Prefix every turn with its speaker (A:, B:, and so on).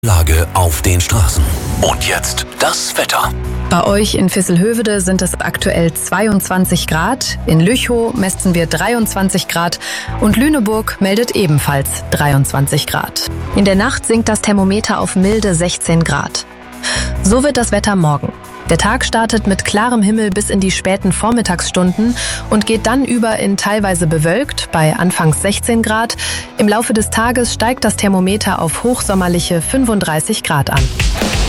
A: Lage auf den Straßen. Und jetzt das Wetter.
B: Bei euch in Visselhövede sind es aktuell 22 Grad, in Lüchow messen wir 23 Grad und Lüneburg meldet ebenfalls 23 Grad. In der Nacht sinkt das Thermometer auf milde 16 Grad. So wird das Wetter morgen. Der Tag startet mit klarem Himmel bis in die späten Vormittagsstunden und geht dann über in teilweise bewölkt bei anfangs 16 Grad. Im Laufe des Tages steigt das Thermometer auf hochsommerliche 35 Grad an.